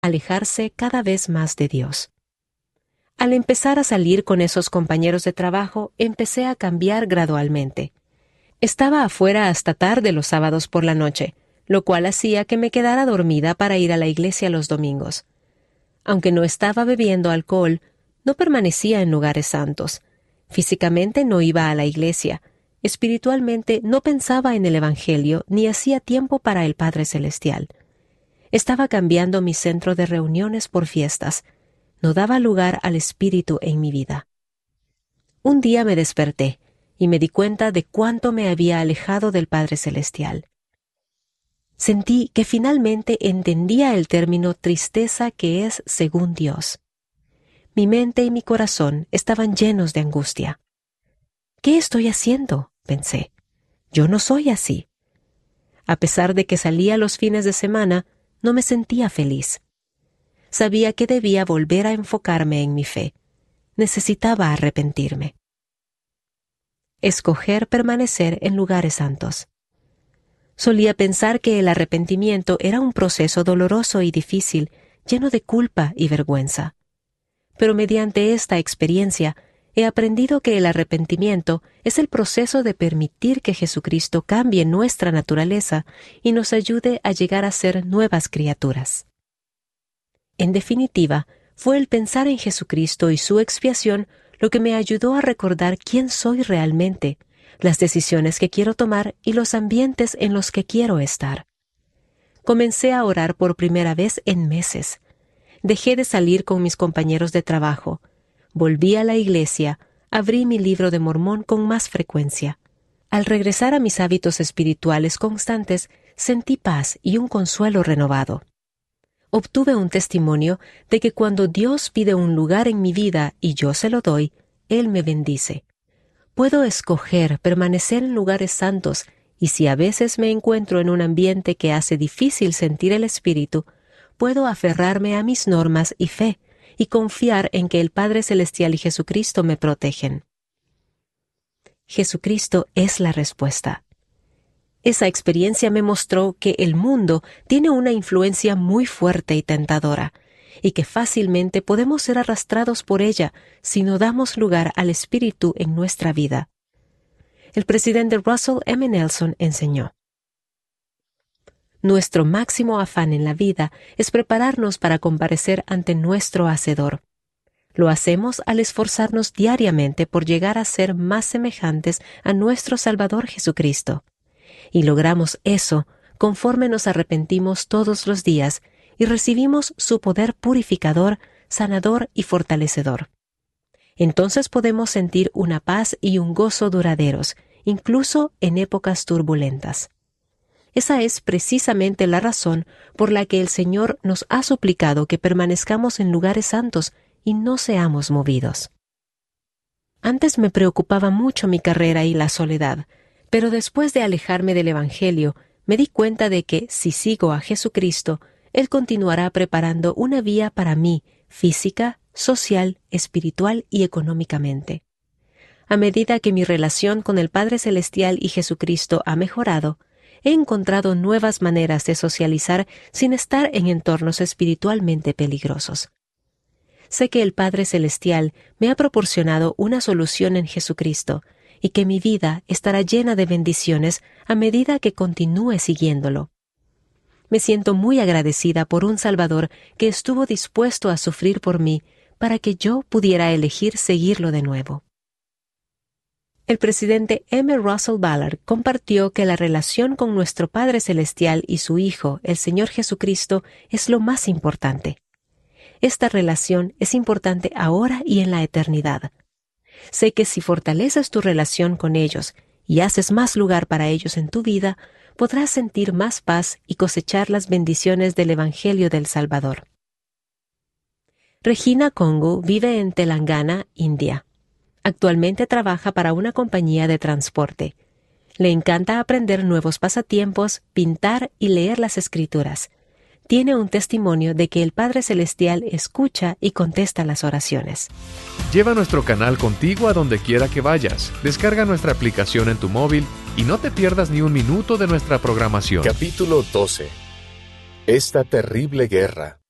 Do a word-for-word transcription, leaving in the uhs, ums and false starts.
alejarse cada vez más de Dios. Al empezar a salir con esos compañeros de trabajo, empecé a cambiar gradualmente. Estaba afuera hasta tarde los sábados por la noche, lo cual hacía que me quedara dormida para ir a la iglesia los domingos. Aunque no estaba bebiendo alcohol, no permanecía en lugares santos. Físicamente no iba a la iglesia. Espiritualmente no pensaba en el Evangelio ni hacía tiempo para el Padre Celestial. Estaba cambiando mi centro de reuniones por fiestas. No daba lugar al Espíritu en mi vida. Un día me desperté y me di cuenta de cuánto me había alejado del Padre Celestial. Sentí que finalmente entendía el término tristeza que es según Dios. Mi mente y mi corazón estaban llenos de angustia. ¿Qué estoy haciendo?, pensé. Yo no soy así. A pesar de que salía los fines de semana, no me sentía feliz. Sabía que debía volver a enfocarme en mi fe. Necesitaba arrepentirme. Escoger permanecer en lugares santos. Solía pensar que el arrepentimiento era un proceso doloroso y difícil, lleno de culpa y vergüenza. Pero mediante esta experiencia, he aprendido que el arrepentimiento es el proceso de permitir que Jesucristo cambie nuestra naturaleza y nos ayude a llegar a ser nuevas criaturas. En definitiva, fue el pensar en Jesucristo y su expiación lo que me ayudó a recordar quién soy realmente, las decisiones que quiero tomar y los ambientes en los que quiero estar. Comencé a orar por primera vez en meses. Dejé de salir con mis compañeros de trabajo. Volví a la iglesia, abrí mi libro de Mormón con más frecuencia. Al regresar a mis hábitos espirituales constantes, sentí paz y un consuelo renovado. Obtuve un testimonio de que cuando Dios pide un lugar en mi vida y yo se lo doy, Él me bendice. Puedo escoger permanecer en lugares santos y si a veces me encuentro en un ambiente que hace difícil sentir el Espíritu, puedo aferrarme a mis normas y fe y confiar en que el Padre Celestial y Jesucristo me protegen. Jesucristo es la respuesta. Esa experiencia me mostró que el mundo tiene una influencia muy fuerte y tentadora, y que fácilmente podemos ser arrastrados por ella si no damos lugar al Espíritu en nuestra vida. El presidente Russell M. Nelson enseñó: nuestro máximo afán en la vida es prepararnos para comparecer ante nuestro Hacedor. Lo hacemos al esforzarnos diariamente por llegar a ser más semejantes a nuestro Salvador Jesucristo. Y logramos eso conforme nos arrepentimos todos los días y recibimos su poder purificador, sanador y fortalecedor. Entonces podemos sentir una paz y un gozo duraderos, incluso en épocas turbulentas. Esa es precisamente la razón por la que el Señor nos ha suplicado que permanezcamos en lugares santos y no seamos movidos. Antes me preocupaba mucho mi carrera y la soledad, pero después de alejarme del Evangelio, me di cuenta de que, si sigo a Jesucristo, Él continuará preparando una vía para mí, física, social, espiritual y económicamente. A medida que mi relación con el Padre Celestial y Jesucristo ha mejorado, he encontrado nuevas maneras de socializar sin estar en entornos espiritualmente peligrosos. Sé que el Padre Celestial me ha proporcionado una solución en Jesucristo y que mi vida estará llena de bendiciones a medida que continúe siguiéndolo. Me siento muy agradecida por un Salvador que estuvo dispuesto a sufrir por mí para que yo pudiera elegir seguirlo de nuevo. El presidente M. Russell Ballard compartió que la relación con nuestro Padre Celestial y su Hijo, el Señor Jesucristo, es lo más importante. Esta relación es importante ahora y en la eternidad. Sé que si fortaleces tu relación con ellos y haces más lugar para ellos en tu vida, podrás sentir más paz y cosechar las bendiciones del Evangelio del Salvador. Regina Kongu vive en Telangana, India. Actualmente trabaja para una compañía de transporte. Le encanta aprender nuevos pasatiempos, pintar y leer las Escrituras. Tiene un testimonio de que el Padre Celestial escucha y contesta las oraciones. Lleva nuestro canal contigo a donde quiera que vayas. Descarga nuestra aplicación en tu móvil y no te pierdas ni un minuto de nuestra programación. Capítulo doce. Esta terrible guerra.